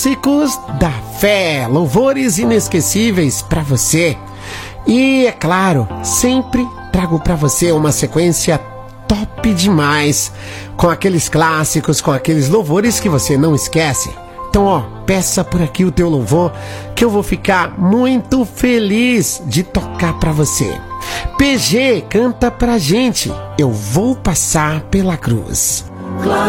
Clássicos da fé, louvores inesquecíveis para você. E é claro, sempre trago para você uma sequência top demais, com aqueles clássicos, com aqueles louvores que você não esquece. Então, peça por aqui o teu louvor, que eu vou ficar muito feliz de tocar para você. PG, canta pra gente, Eu Vou Passar pela Cruz.